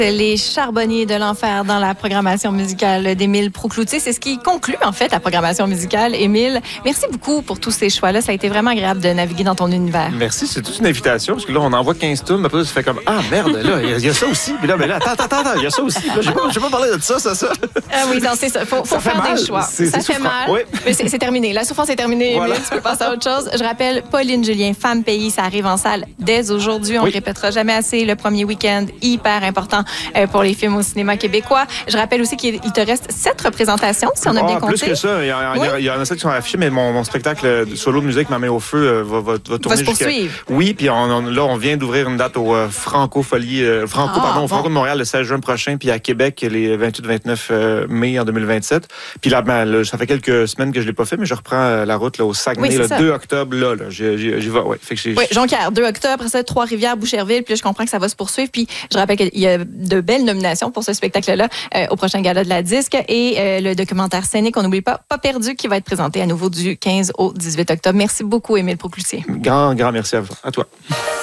Les charbonniers de l'enfer dans la programmation musicale d'Émile Proucloutier. C'est ce qui conclut, en fait, la programmation musicale. Émile, merci beaucoup pour tous ces choix-là. Ça a été vraiment agréable de naviguer dans ton univers. Merci, c'est toute une invitation, parce que là, on envoie 15 tunes, mais après, ça fait comme, ah, merde, là, il y a ça aussi. Puis là, ben là, attends, il y a ça aussi. Là, j'ai pas parlé de ça. Ah oui, non, c'est ça. Faut faire des choix. Ça fait mal. Oui. Mais c'est terminé. La souffrance est terminée, Émile. Tu peux passer à autre chose. Je rappelle, Pauline Julien, Femme Pays, ça arrive en salle dès aujourd'hui. On ne répétera jamais assez. Le premier week-end, hyper important pour les films au cinéma québécois. Je rappelle aussi qu'il te reste 7 représentations, si on a bien compté. Plus que ça. Il y en a 7 qui sont affichés, mais mon spectacle solo de musique, Ma main au feu, va tourner se poursuivre. Oui, puis là, on vient d'ouvrir une date au Franco de Montréal le 16 juin prochain, puis à Québec les 28-29 mai en 2027. Puis là, ça fait quelques semaines que je l'ai pas fait, mais je reprends la route là, au Saguenay le 2 octobre. Là, j'y vais. Ouais. Oui, Jonquière, 2 octobre, après ça, Trois-Rivières, Boucherville. Puis là, je comprends que ça va se poursuivre. Puis je rappelle qu'il y a de belles nominations pour ce spectacle-là au prochain gala de la disque. Et le documentaire scénique, on n'oublie pas perdu, qui va être présenté à nouveau du 15 au 18 octobre. Merci beaucoup, Émile Proucloutier. Grand merci à toi.